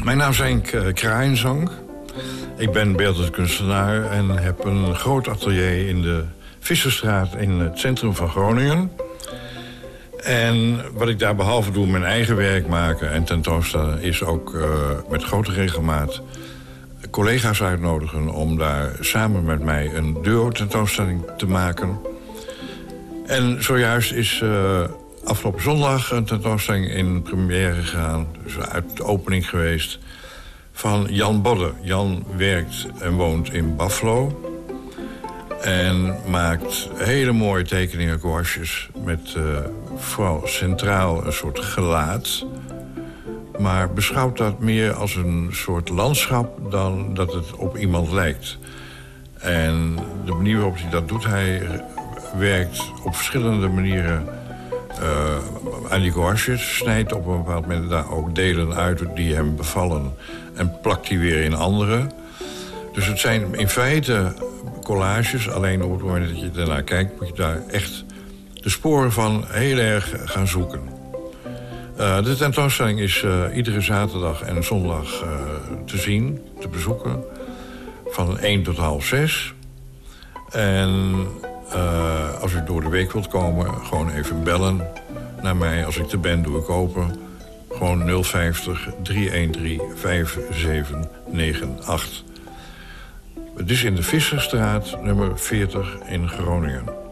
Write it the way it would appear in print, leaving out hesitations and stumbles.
Mijn naam is Henk Kraaienzang. Ik ben beeldend kunstenaar en heb een groot atelier in de Visserstraat in het centrum van Groningen. En wat ik daar behalve doe, mijn eigen werk maken en tentoonstellen, is ook met grote regelmaat collega's uitnodigen om daar samen met mij een duo-tentoonstelling te maken. En zojuist is afgelopen zondag een tentoonstelling in première gegaan, dus uit de opening geweest, van Jan Bodde. Jan werkt en woont in Buffalo en maakt hele mooie tekeningen, gouaches, met vooral centraal een soort gelaat, maar beschouwt dat meer als een soort landschap dan dat het op iemand lijkt. En de manier waarop hij dat doet, hij werkt op verschillende manieren aan die gouaches, snijdt op een bepaald moment daar ook delen uit die hem bevallen en plakt die weer in andere. Dus het zijn in feite collages, alleen op het moment dat je daarnaar kijkt moet je daar echt de sporen van heel erg gaan zoeken. De tentoonstelling is iedere zaterdag en zondag te zien, te bezoeken, van 1 tot 5:30. En als u door de week wilt komen, gewoon even bellen naar mij. Als ik er ben, doe ik open. Gewoon 050 313 5798. Het is in de Visserstraat, nummer 40 in Groningen.